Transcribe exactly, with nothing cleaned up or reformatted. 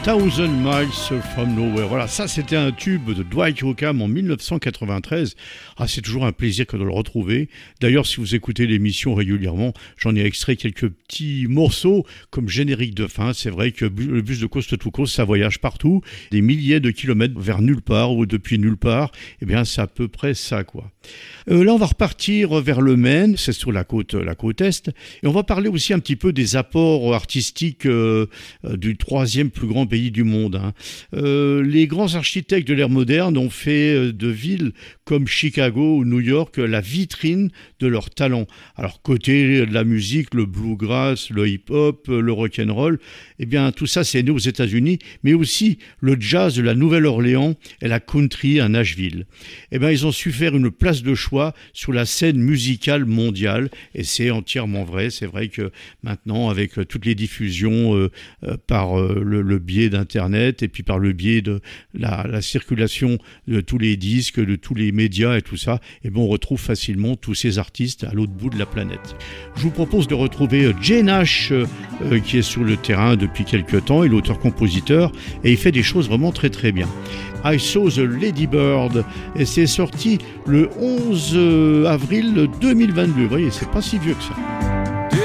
Thousand Miles from Nowhere. Voilà, ça c'était un tube de Dwight Yoakam en mille neuf cent quatre-vingt-treize. Ah, c'est toujours un plaisir que de le retrouver. D'ailleurs, si vous écoutez l'émission régulièrement, j'en ai extrait quelques petits morceaux comme générique de fin. C'est vrai que le bus de Coast to Coast, ça voyage partout, des milliers de kilomètres vers nulle part ou depuis nulle part. Eh bien, c'est à peu près ça, quoi. Euh, là, on va repartir vers le Maine, c'est sur la côte, la côte est, et on va parler aussi un petit peu des apports artistiques euh, du troisième plus grand pays du monde. Hein. Euh, les grands architectes de l'ère moderne ont fait de villes comme Chicago ou New York la vitrine de leur talent. Alors, côté de la musique, le bluegrass, le hip-hop, le rock'n'roll, eh bien, tout ça, c'est né aux États-Unis, mais aussi le jazz de la Nouvelle-Orléans et la country à Nashville. Eh bien, ils ont su faire une place de choix sur la scène musicale mondiale, et c'est entièrement vrai. C'est vrai que maintenant, avec toutes les diffusions euh, euh, par euh, le, le biais d'Internet et puis par le biais de la, la circulation de tous les disques, de tous les médias et tout ça, eh bien, on retrouve facilement tous ces artistes à l'autre bout de la planète. Je vous propose de retrouver Jay Nash, euh, euh, qui est sur le terrain depuis quelques temps, il est l'auteur-compositeur, et il fait des choses vraiment très très bien. I Saw the Lady Bird, et c'est sorti le onze avril deux mille vingt-deux. Vous voyez, c'est pas si vieux que ça.